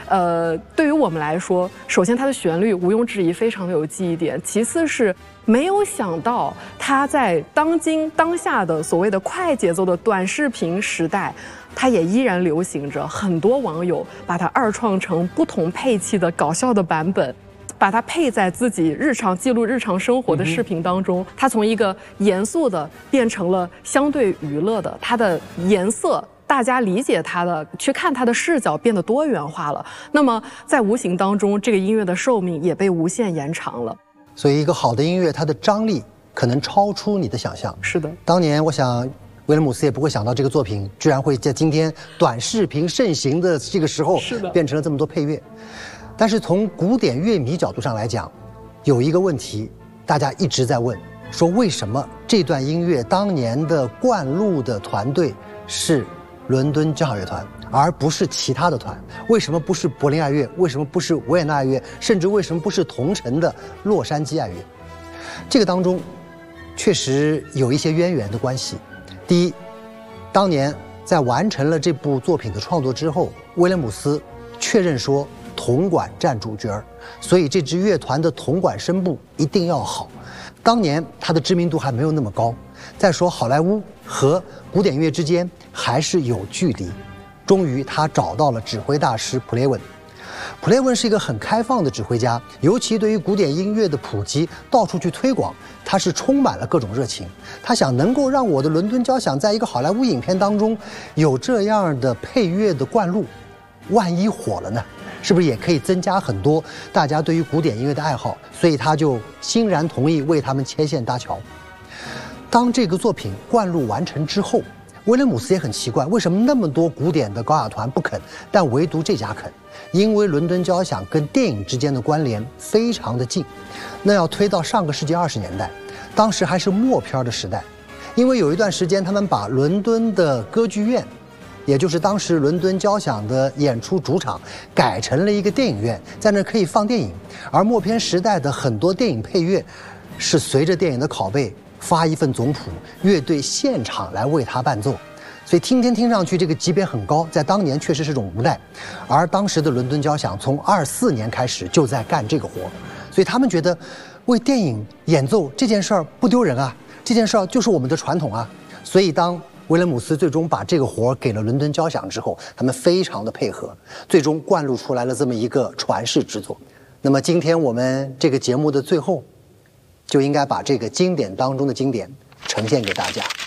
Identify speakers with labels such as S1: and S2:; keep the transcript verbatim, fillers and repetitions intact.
S1: 呃，对于我们来说，首先它的旋律毋庸置疑非常的有记忆点，其次是没有想到它在当今当下的所谓的快节奏的短视频时代，它也依然流行着。很多网友把它二创成不同配器的搞笑的版本。把它配在自己日常记录日常生活的视频当中，嗯、它从一个严肃的变成了相对娱乐的，它的颜色大家理解它的去看它的视角变得多元化了。那么在无形当中，这个音乐的寿命也被无限延长了。
S2: 所以一个好的音乐，它的张力可能超出你的想象。
S1: 是的，
S2: 当年我想威廉姆斯也不会想到这个作品居然会在今天短视频盛行的这个时候，
S1: 是的，
S2: 变成了这么多配乐。但是从古典乐迷角度上来讲，有一个问题，大家一直在问，说为什么这段音乐当年的灌录的团队是伦敦交响乐团，而不是其他的团？为什么不是柏林爱乐？为什么不是维也纳爱乐？甚至为什么不是同城的洛杉矶爱乐？这个当中确实有一些渊源的关系。第一，当年在完成了这部作品的创作之后，威廉姆斯确认说铜管占主角，所以这支乐团的铜管声部一定要好。当年他的知名度还没有那么高，再说好莱坞和古典乐之间还是有距离。终于他找到了指挥大师普列文。普列文是一个很开放的指挥家，尤其对于古典音乐的普及，到处去推广，他是充满了各种热情。他想能够让我的伦敦交响在一个好莱坞影片当中有这样的配乐的灌录，万一火了呢？是不是也可以增加很多大家对于古典音乐的爱好？所以他就欣然同意为他们牵线搭桥。当这个作品灌录完成之后，威廉姆斯也很奇怪，为什么那么多古典的高雅团不肯，但唯独这家肯？因为伦敦交响跟电影之间的关联非常的近。那要推到上个世纪二十年代，当时还是默片的时代，因为有一段时间他们把伦敦的歌剧院，也就是当时伦敦交响的演出主场，改成了一个电影院，在那可以放电影。而默片时代的很多电影配乐是随着电影的拷贝发一份总谱，乐队现场来为它伴奏，所以听天听上去这个级别很高，在当年确实是种无奈。而当时的伦敦交响从二四年开始就在干这个活，所以他们觉得为电影演奏这件事儿不丢人啊，这件事儿就是我们的传统啊。所以当威廉姆斯最终把这个活给了伦敦交响之后，他们非常的配合，最终灌录出来了这么一个传世之作。那么今天我们这个节目的最后，就应该把这个经典当中的经典呈现给大家。